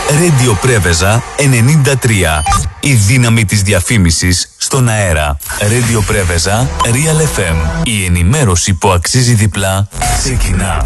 Radio Πρέβεζα 93. Η δύναμη της διαφήμισης στον αέρα. Radio Πρέβεζα Real FM. Η ενημέρωση που αξίζει διπλά ξεκινά.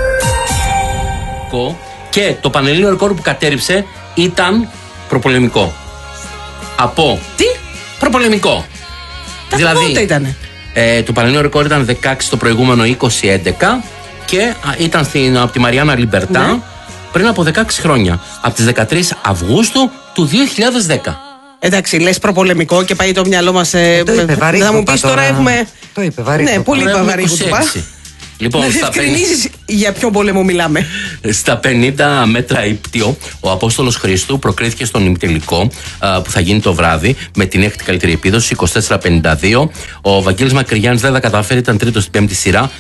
Και το πανελλήνιο ρεκόρ που κατέρριψε ήταν προπολεμικό. Από. Τι? Προπολεμικό. Δηλαδή, πότε ήτανε? Το πανελλήνιο ρεκόρ ήταν 16 το προηγούμενο 2011 και ήταν από τη Μαριάννα Λιμπερτά, ναι, πριν από 16 χρόνια. Από τις 13 Αυγούστου του 2010. Εντάξει, λες προπολεμικό και πάει το μυαλό μας. Θα μου πεις τώρα έχουμε. Το είπε βαρύ. Ναι, πολύ βαρύ που του πας. Λοιπόν, να διευκρινίζεις για ποιο πόλεμο μιλάμε. Στα 50 μέτρα ύπτιο, ο Απόστολος Χρήστου προκρίθηκε στον ημιτελικό που θα γίνει το βράδυ με την έκτη καλύτερη επίδοση, 24-52. Ο Βαγγέλης Μακρυγιάννης δεν τα καταφέρει, ήταν τρίτος στην πέμπτη σειρά,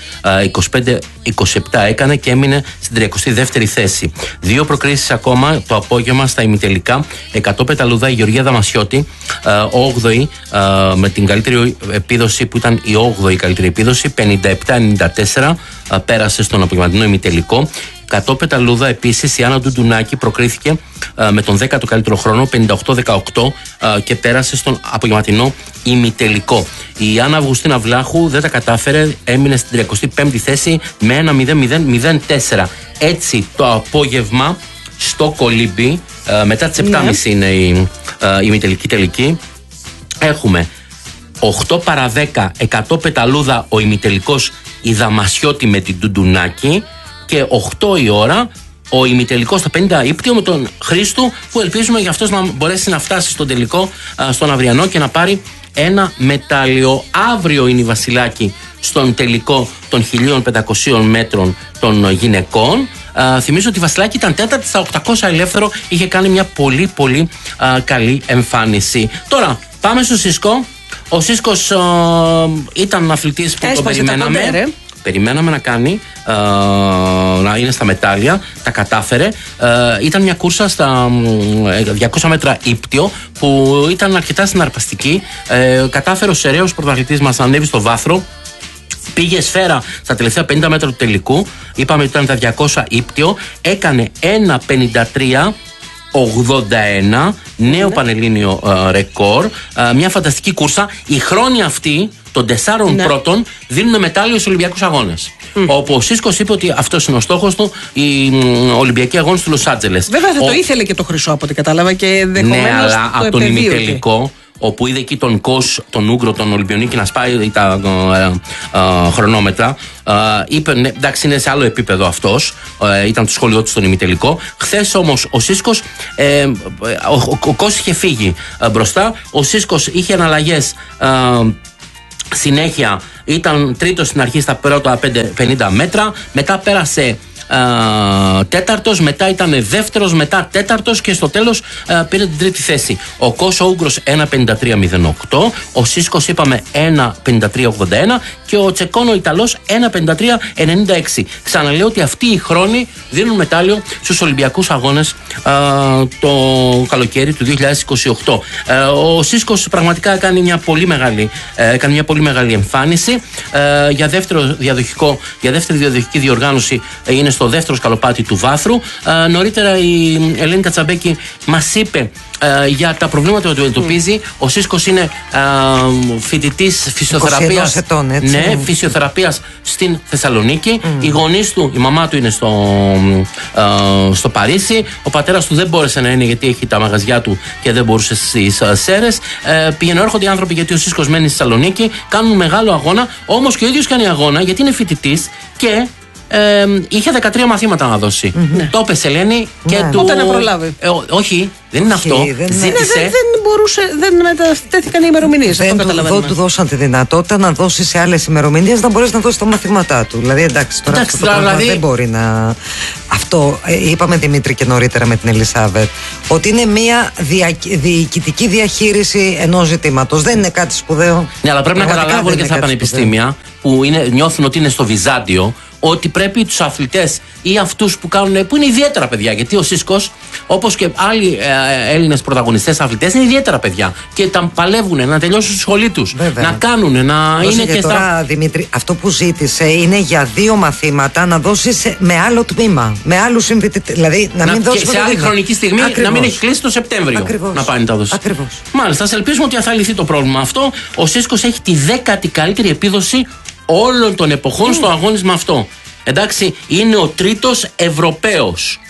25-27 έκανε και έμεινε στην 32η θέση. Δύο προκρίσεις ακόμα το απόγευμα στα ημιτελικά. 100 πεταλούδα η Γεωργία Δαμασιώτη, 8η με την καλύτερη επίδοση που ήταν η 8η καλύτερη επίδοση, 57-94. Πέρασε στον απογευματινό ημιτελικό. 100 πεταλούδα επίσης η Άννα Ντουντουνάκη προκρίθηκε με τον 10ο καλύτερο χρόνο, 58-18, και πέρασε στον απογευματινό ημιτελικό. Η Άννα Αυγουστίνα Βλάχου δεν τα κατάφερε, έμεινε στην 35η θέση με ένα 0-0-0-4. Έτσι το απόγευμα στο Κολύμπι, μετά τις 7.30 είναι η ημιτελική τελική, έχουμε 8 παρά 10, 100 πεταλούδα ο ημιτελικός η Δαμασιώτη με την Ντουντουνάκη και 8 η ώρα ο ημιτελικός στα 50 ύπτιο με τον Χρήστου, που ελπίζουμε για αυτός να μπορέσει να φτάσει στον τελικό, στον αυριανό, και να πάρει ένα μετάλλιο. Αύριο είναι η Βασιλάκη στον τελικό των 1500 μέτρων των γυναικών. Θυμίζω ότι η Βασιλάκη ήταν τέταρτη στα 800 ελεύθερο, είχε κάνει μια πολύ πολύ καλή εμφάνιση. Τώρα πάμε στο Σίσκο. Ο Σίσκος ήταν αθλητής που τον περιμέναμε. Περιμέναμε να κάνει, να είναι στα μετάλλια. Τα κατάφερε. Ήταν μια κούρσα στα 200 μέτρα ύπτιο που ήταν αρκετά συναρπαστική. Κατάφερε ο σεραίος πρωταθλητής μας να ανέβει στο βάθρο. Πήγε σφαίρα στα τελευταία 50 μέτρα του τελικού. Είπαμε ότι ήταν τα 200 ύπτιο. Έκανε 1.53. 81, νέο πανελλήνιο ρεκόρ. Μια φανταστική κούρσα. Οι χρόνοι αυτοί των 4 πρώτων δίνουν μετάλλιο στους Ολυμπιακούς Αγώνες. Όπου ο Σίσκος είπε ότι αυτός είναι ο στόχος του, οι Ολυμπιακοί Αγώνες του Λος Άντζελες. Βέβαια θα το ήθελε και το χρυσό από ό,τι κατάλαβα, και ενδεχομένως. Ναι, αλλά από τον ημιτελικό, όπου είδε εκεί τον Κος, τον Ούγκρο, τον Ολυμπιονίκη να σπάει τα χρονόμετρα, είπε εντάξει, είναι σε άλλο επίπεδο αυτός. Ήταν το σχόλιο του στον ημιτελικό. Χθες όμως ο Σίσκος, ο Κος είχε φύγει μπροστά. Ο Σίσκος είχε εναλλαγές. Συνέχεια ήταν τρίτος στην αρχή στα πρώτα 50 μέτρα. Μετά πέρασε τέταρτος, μετά ήταν δεύτερος, μετά τέταρτος και στο τέλος πήρε την τρίτη θέση. Ο Κος ο Ούγκρος 1.53.08, ο Σίσκος είπαμε 1.53.81 και ο Τσεκόν ο Ιταλός 1.53.96. Ξαναλέω ότι αυτοί οι χρόνοι δίνουν μετάλλιο στους Ολυμπιακούς Αγώνες το καλοκαίρι του 2028. Ο Σίσκος πραγματικά έκανε μια πολύ μεγάλη εμφάνιση. Για δεύτερη διαδοχική διοργάνωση είναι στο δεύτερο σκαλοπάτι του βάθρου. Νωρίτερα η Ελένη Κατσαμπέκη μας είπε για τα προβλήματα που αντιμετωπίζει. Ο Σίσκος είναι φοιτητής φυσιοθεραπείας, φυσιοθεραπείας στην Θεσσαλονίκη. Οι γονείς του, η μαμά του είναι στο Παρίσι. Ο πατέρας του δεν μπόρεσε να είναι γιατί έχει τα μαγαζιά του και δεν μπορούσε στις Σέρρες. Πηγαίνουν έρχονται οι άνθρωποι γιατί ο Σίσκος μένει στη Θεσσαλονίκη, κάνουν μεγάλο αγώνα. Όμως και ο ίδιος κάνει αγώνα γιατί είναι φοιτητής και είχε 13 μαθήματα να δώσει. Το έπεσε, Ελένη, και του. Πότε να προλάβει. Όχι, δεν είναι αυτό. Ζήτησε. Δεν μετατέθηκαν οι ημερομηνίες. Δεν του δώσαν τη δυνατότητα να δώσει σε άλλες ημερομηνίες να μπορέσει να δώσει τα μαθήματά του. Δηλαδή, εντάξει, τώρα αυτό το πράγμα δεν μπορεί να. Αυτό είπαμε, Δημήτρη, και νωρίτερα με την Ελισάβετ, ότι είναι μια διοικητική διαχείριση ενός ζητήματος. Δεν είναι κάτι σπουδαίο. Ναι, αλλά πρέπει να καταλάβουν και στα πανεπιστήμια που νιώθουν ότι είναι στο Βυζάντιο, ότι πρέπει τους αθλητές ή αυτούς που είναι ιδιαίτερα παιδιά, γιατί ο Σίσκος όπως και άλλοι Έλληνες πρωταγωνιστές αθλητές, είναι ιδιαίτερα παιδιά και τα παλεύουν να τελειώσουν στη σχολή τους. Να κάνουν, να είναι και τώρα, στα. Δημήτρη, αυτό που ζήτησε είναι για 2 μαθήματα να δώσεις με άλλο τμήμα. Με άλλους συμφοιτητές. Δηλαδή να μην δώσεις. Και σε άλλη χρονική στιγμή. Ακριβώς. Να μην έχει κλείσει το Σεπτέμβριο. Ακριβώς. Να πάει να τα δώσει. Ακριβώς. Μάλιστα, ας ελπίσουμε ότι θα λυθεί το πρόβλημα αυτό. Ο Σίσκος έχει τη 10η καλύτερη επίδοση όλων των εποχών στο αγώνισμα αυτό. Εντάξει, είναι ο 3ος Ευρωπαίος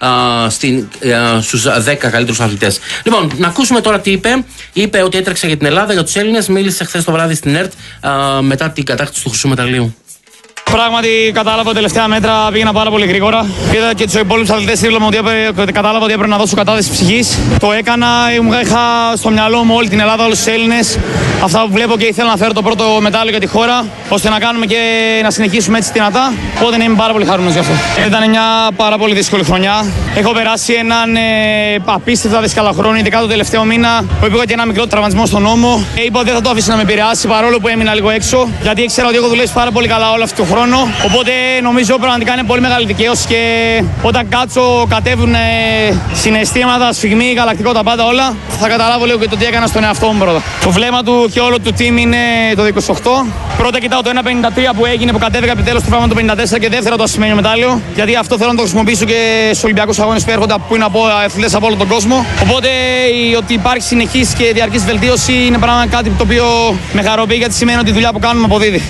στους 10 καλύτερους αθλητές. Λοιπόν, να ακούσουμε τώρα τι είπε. Είπε ότι έτρεξε για την Ελλάδα, για τους Έλληνες. Μίλησε χθες το βράδυ στην ΕΡΤ μετά την κατάκτηση του χρυσού μεταλλίου. Πράγματι, κατάλαβα ότι τελευταία μέτρα πήγαινα πάρα πολύ γρήγορα. Είδα και τους υπόλοιπους αθλητές δίπλα ότι κατάλαβα ότι έπρεπε να δώσω κατάθεση ψυχής. Το έκανα, είχα στο μυαλό μου όλη την Ελλάδα, όλους τους Έλληνες. Αυτά που βλέπω και ήθελα να φέρω το πρώτο μετάλλιο για τη χώρα, ώστε να κάνουμε και να συνεχίσουμε έτσι δυνατά. Οπότε είμαι πάρα πολύ χαρούμενος γι' αυτό. Ήταν μια πάρα πολύ δύσκολη χρονιά. Έχω περάσει έναν απίστευτα δύσκολο χρόνο, ειδικά το τελευταίο μήνα, που πήγα και ένα μικρό τραυματισμό στον ώμο. Είπα ότι δεν θα το αφήσω να με επηρεάσει, παρόλο που έμεινα λίγο έξω, γιατί ήξερα ότι έχω δουλέψει πάρα πολύ καλά όλο αυτό το χρόνο. Οπότε νομίζω πραγματικά είναι πολύ μεγάλη δικαίωση και όταν κάτσω, κατέβουν συναισθήματα, σφιγμοί, γαλακτικό, τα πάντα όλα, θα καταλάβω λίγο και το τι έκανα στον εαυτό μου πρώτα. Το βλέμμα του και όλο του team είναι το 28. Πρώτα κοιτάω το 1.53 που έγινε, που κατέβηκα επιτέλους στο πράγμα το 54 και δεύτερο το ασημένιο μετάλλιο. Γιατί αυτό θέλω να το χρησιμοποιήσω και στους Ολυμπιακούς Αγώνες που έρχονται, που είναι από αθλητές από όλο τον κόσμο. Οπότε ότι υπάρχει συνεχής και διαρκής βελτίωση είναι πράγμα κάτι το οποίο με χαροποιεί, γιατί σημαίνει ότι η δουλειά που κάνουμε αποδίδει.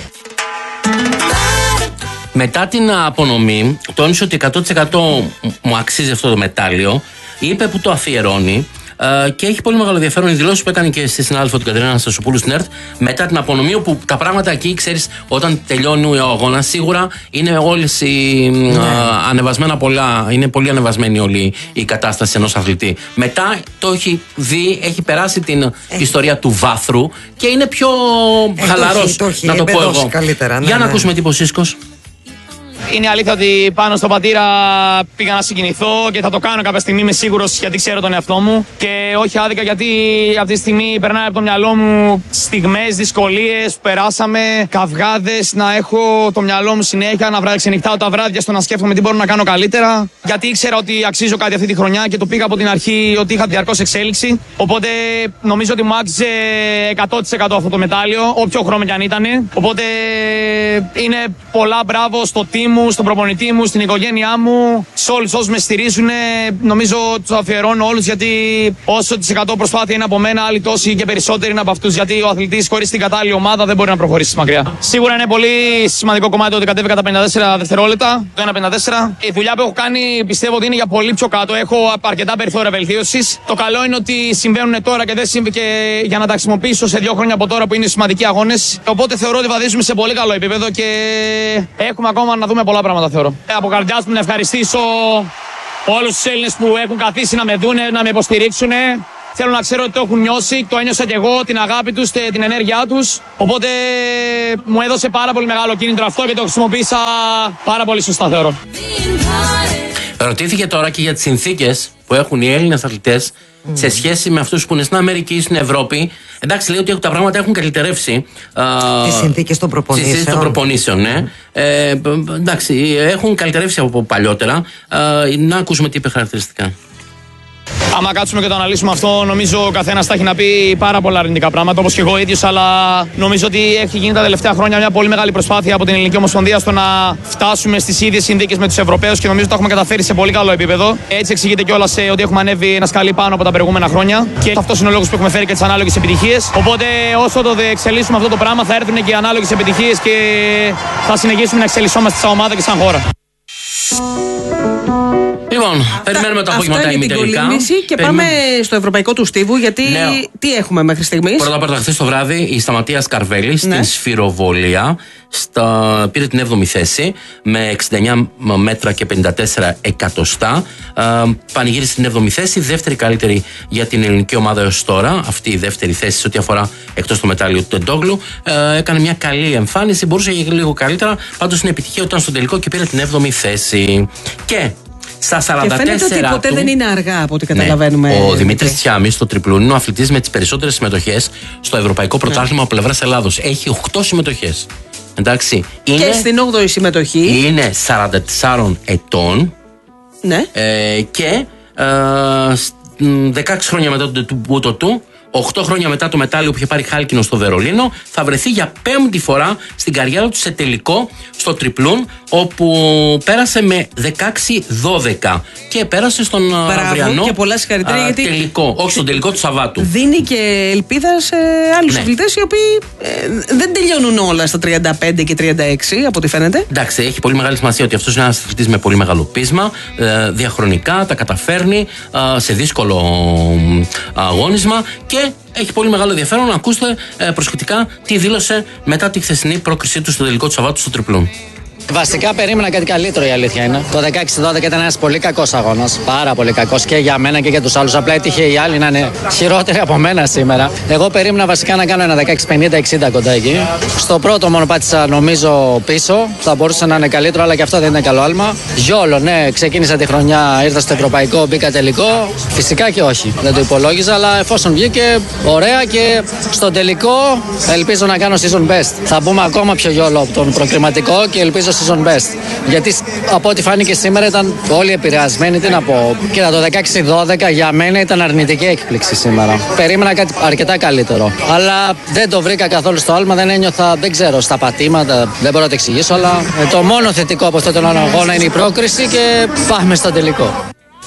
Μετά την απονομή, τόνισε ότι 100% μου αξίζει αυτό το μετάλλιο. Είπε που το αφιερώνει και έχει πολύ μεγάλο ενδιαφέρον οι δηλώσεις που έκανε και στη συνάδελφο του Κατερίνα Αναστασοπούλου στην ΕΡΤ μετά την απονομή, όπου τα πράγματα εκεί, ξέρεις, όταν τελειώνει ο αγώνας, σίγουρα είναι όλες ανεβασμένα πολλά. Είναι πολύ ανεβασμένη όλη η κατάσταση ενός αθλητή. Μετά το έχει δει, έχει περάσει την ιστορία του βάθρου και είναι πιο χαλαρός, να το πω εγώ. Καλύτερα, Για να ακούσουμε τι είπε ο Σίσκος. Είναι αλήθεια ότι πάνω στον πατήρα πήγα να συγκινηθώ και θα το κάνω κάποια στιγμή, είμαι σίγουρος, γιατί ξέρω τον εαυτό μου. Και όχι άδικα, γιατί αυτή τη στιγμή περνάει από το μυαλό μου στιγμές, δυσκολίες που περάσαμε, καυγάδες, να έχω το μυαλό μου συνέχεια να ξενυχτάω τα βράδια στο να σκέφτομαι τι μπορώ να κάνω καλύτερα. Γιατί ήξερα ότι αξίζω κάτι αυτή τη χρονιά και το πήγα από την αρχή ότι είχα διαρκώς εξέλιξη. Οπότε νομίζω ότι μου άξιζε 100% αυτό το μετάλλιο, όποιο χρώμα κι αν ήταν. Οπότε είναι πολλά μπράβο στο team μου, στον προπονητή μου, στην οικογένειά μου, σε όλους όσους με στηρίζουν. Νομίζω τους αφιερώνω όλους, γιατί όσο τις 100 προσπάθεια είναι από μένα, άλλοι τόσοι και περισσότεροι είναι από αυτούς. Γιατί ο αθλητής χωρίς την κατάλληλη ομάδα δεν μπορεί να προχωρήσει μακριά. Σίγουρα είναι πολύ σημαντικό κομμάτι ότι κατέβηκα τα 54 δευτερόλεπτα, το 1.54. Η δουλειά που έχω κάνει πιστεύω ότι είναι για πολύ πιο κάτω. Έχω αρκετά περιθώρια βελτίωσης. Το καλό είναι ότι συμβαίνουν τώρα και δεν συμβεί και για να τα χρησιμοποιήσω σε 2 χρόνια από τώρα που είναι σημαντικοί αγώνες. Οπότε θεωρώ ότι βαδίζουμε σε πολύ καλό επίπεδο και έχουμε ακόμα να δούμε πολλά πράγματα, θεωρώ. Από καρδιάς μου να ευχαριστήσω όλους τους Έλληνες που έχουν καθίσει να με δούνε, να με υποστηρίξουν. Θέλω να ξέρω ότι το έχουν νιώσει, το ένιωσα κι εγώ, την αγάπη τους, την ενέργειά τους. Οπότε μου έδωσε πάρα πολύ μεγάλο κίνητρο αυτό και το χρησιμοποίησα πάρα πολύ σωστά, θεωρώ. Ρωτήθηκε τώρα και για τις συνθήκες που έχουν οι Έλληνες αθλητές σε σχέση με αυτούς που είναι στην Αμερική ή στην Ευρώπη. Εντάξει, λέει ότι τα πράγματα έχουν καλυτερεύσει. Τις συνθήκες των προπονήσεων. Τις συνθήκες των προπονήσεων, ναι. Εντάξει, έχουν καλυτερεύσει από παλιότερα. Να ακούσουμε τι είπε χαρακτηριστικά. Άμα κάτσουμε και το αναλύσουμε αυτό, νομίζω ο καθένας θα έχει να πει πάρα πολλά αρνητικά πράγματα, όπως και εγώ ίδιος, αλλά νομίζω ότι έχει γίνει τα τελευταία χρόνια μια πολύ μεγάλη προσπάθεια από την Ελληνική Ομοσπονδία στο να φτάσουμε στις ίδιες συνθήκες με τους Ευρωπαίους και νομίζω ότι το έχουμε καταφέρει σε πολύ καλό επίπεδο. Έτσι εξηγείται κιόλας ότι έχουμε ανέβει ένα σκαλί πάνω από τα προηγούμενα χρόνια και αυτός είναι ο λόγος που έχουμε φέρει και τις ανάλογες επιτυχίες. Οπότε όσο το εξελίσσουμε αυτό το πράγμα, θα έρθουν και οι ανάλογες επιτυχίες και θα συνεχίσουμε να εξελισσόμαστε σαν ομάδα και σαν χώρα. Λοιπόν, περιμένουμε το απόγευμα τα ημιτελικά. Και πάμε στο ευρωπαϊκό του στίβου, γιατί τι έχουμε μέχρι στιγμής. Πρώτα χθες το βράδυ η Σταματία Σκαρβέλη στην σφυροβολία πήρε την 7η θέση με 69 μέτρα και 54 εκατοστά. Πανηγύρισε την 7η θέση, δεύτερη καλύτερη για την ελληνική ομάδα έως τώρα. Αυτή η δεύτερη θέση σε ό,τι αφορά εκτός το μετάλλιο του Τεντόγλου. Έκανε μια καλή εμφάνιση, μπορούσε και λίγο καλύτερα. Πάντως είναι επιτυχία όταν στον τελικό και πήρε την 7η θέση. Και στα 44 και φαίνεται ότι ποτέ δεν είναι αργά από ό,τι καταλαβαίνουμε. Ναι, ο Δημήτρης Τσιάμης στο τριπλούν είναι ο αθλητής με τις περισσότερες συμμετοχές στο Ευρωπαϊκό Πρωτάθλημα από πλευράς Ελλάδος. Έχει 8 συμμετοχές. Εντάξει, και στην 8η συμμετοχή είναι 44 ετών. Ναι. Και 16 χρόνια μετά το τούμπο του, 8 χρόνια μετά το μετάλλιο που είχε πάρει χάλκινο στο Βερολίνο, θα βρεθεί για 5η φορά στην καριέρα του σε τελικό στο τριπλούν, όπου πέρασε με 16-12 και πέρασε στον αυριανό και πολλά συγχαρητήρια, γιατί τελικό, όχι στον τελικό του Σαββάτου. Δίνει και ελπίδα σε άλλους αθλητές, οι οποίοι δεν τελειώνουν όλα στα 35 και 36, από ό,τι φαίνεται. Εντάξει, έχει πολύ μεγάλη σημασία ότι αυτός είναι ένας αθλητής με πολύ μεγάλο πείσμα, διαχρονικά τα καταφέρνει σε δύσκολο αγώνισμα και έχει πολύ μεγάλο ενδιαφέρον να ακούσετε προσεκτικά τι δήλωσε μετά τη χθεσινή πρόκρισή του στο τελικό του Σαββάτου στο τριπλούν. Βασικά περίμενα κάτι καλύτερο, η αλήθεια είναι. Το 16-12 ήταν ένας πολύ κακός αγώνας. Πάρα πολύ κακός και για μένα και για τους άλλους. Απλά έτυχε οι άλλοι να είναι χειρότεροι από μένα σήμερα. Εγώ περίμενα βασικά να κάνω ένα 16-50-60 κοντά εκεί. Στο πρώτο μόνο πάτησα νομίζω πίσω. Θα μπορούσε να είναι καλύτερο, αλλά και αυτό δεν είναι καλό άλμα. Γιόλο, ναι, ξεκίνησα τη χρονιά, ήρθα στο ευρωπαϊκό, μπήκα τελικό. Φυσικά και όχι. Δεν το υπολόγιζα, αλλά εφόσον βγήκε ωραία και στο τελικό ελπίζω να κάνω season best. Θα μπούμε ακόμα πιο γιόλο από τον προκριματικό και ελπίζω season best. Γιατί από ό,τι φάνηκε σήμερα ήταν όλοι επηρεασμένοι. Τι να πω. Κοίτα, το 16-12 για μένα ήταν αρνητική έκπληξη σήμερα. Περίμενα κάτι αρκετά καλύτερο. Αλλά δεν το βρήκα καθόλου στο άλμα, δεν ένιωθα, δεν ξέρω, στα πατήματα. Δεν μπορώ να το εξηγήσω, αλλά το μόνο θετικό από αυτόν τον αγώνα είναι η πρόκριση και πάμε στο τελικό.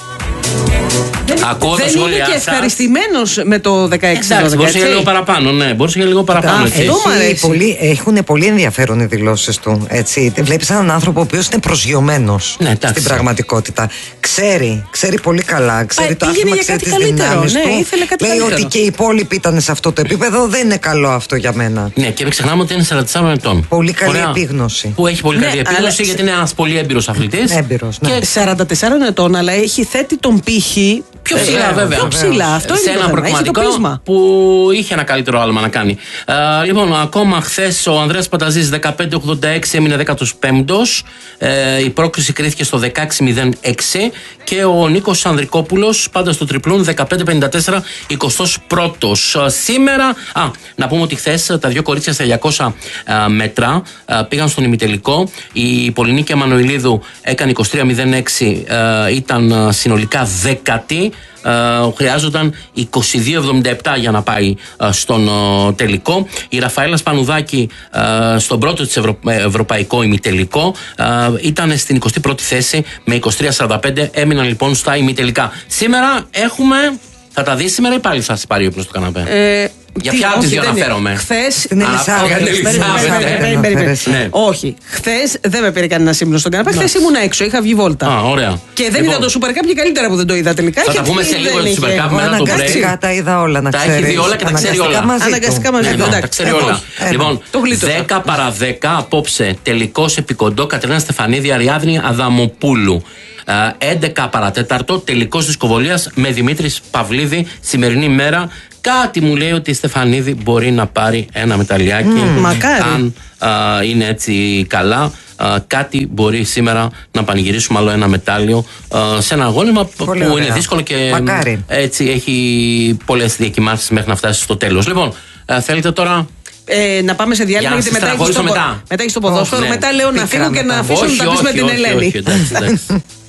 Δεν είναι και ευχαριστημένος με το 16-12. Εντάξει, μπορούσε για λίγο παραπάνω, ναι. Μπορούσε για λίγο παραπάνω. Έχουν πολύ ενδιαφέρον οι δηλώσεις του. Βλέπεις έναν άνθρωπο ο οποίος είναι προσγειωμένος στην πραγματικότητα. Ξέρει πολύ καλά. Ξέρει το άθλημα, ξέρει τις δυνάμεις του. Λέει ότι και οι υπόλοιποι ήταν σε αυτό το επίπεδο. Δεν είναι καλό αυτό για μένα. Ναι, και μην ξεχνάμε ότι είναι 44 ετών. Πολύ καλή επίγνωση. Που έχει πολύ καλή επίγνωση, γιατί είναι ένας πολύ έμπειρος αθλητής. 44 ετών, αλλά έχει θέτει τον πύχη. Πιο ψηλά, βέβαια. Πιο ψηλά. Αυτό σε είναι ένα προκριματικό που είχε ένα καλύτερο άλμα να κάνει. Λοιπόν, ακόμα χθες ο Ανδρέας Πανταζής 15-86 έμεινε 15ος. Η πρόκριση κρίθηκε στο 16-06 και ο Νίκος Ανδρικόπουλος πάντα στο τριπλούν 15-54 21ος. Σήμερα, να πούμε ότι χθες τα δύο κορίτσια στα 200 μέτρα πήγαν στον ημιτελικό. Η Πολυνίκη Αμανουηλίδου έκανε 23-06, ήταν συνολικά 10η. Χρειάζονταν 22,77 για να πάει στον τελικό. Η Ραφαέλα Σπανουδάκη στον πρώτο της ευρωπαϊκό ημιτελικό ήταν στην 21η θέση με 23,45. Έμειναν λοιπόν στα ημιτελικά. Σήμερα έχουμε. Θα τα δεις σήμερα ή πάλι θα σε πάρει όπλο στο καναπέ? Για ποια από τις δύο αναφέρομαι? Χθες. Όχι. Χθες δεν με πήρε κανένα ύπνο στον καναπέ. Χθες ήμουν έξω, είχα βγει βόλτα. Ωραία. Και δεν είδα το Super Cup και καλύτερα που δεν το είδα τελικά. Θα τα πούμε σε λίγο το Super Cup μετά το break. Τα είδα όλα, να ξέρεις. Τα έχει δει όλα και τα ξέρει όλα. Αναγκαστικά μαζί του. Τα ξέρει όλα. Λοιπόν, 10 παρά 10 απόψε τελικός επικοντό Κατερίνα Στεφανίδη Αριάδνη Αδαμοπούλου. 11 παρατέταρτο τελικός δισκοβολίας με Δημήτρη Παυλίδη. Σημερινή μέρα. Κάτι μου λέει ότι η Στεφανίδη μπορεί να πάρει ένα μεταλλιάκι. Μακάρι. Αν είναι έτσι καλά, κάτι μπορεί σήμερα να πανηγυρίσουμε άλλο ένα μετάλλιο σε ένα αγώνιμα που είναι δύσκολο και έτσι έχει πολλές διακυμάνσεις μέχρι να φτάσει στο τέλος. Λοιπόν, θέλετε τώρα να πάμε σε διάλειμμα, γιατί μετά έχει το ποδόσφαιρο. Μετά λέω να φύγω και να αφήσω να τα πεις με την Ελένη.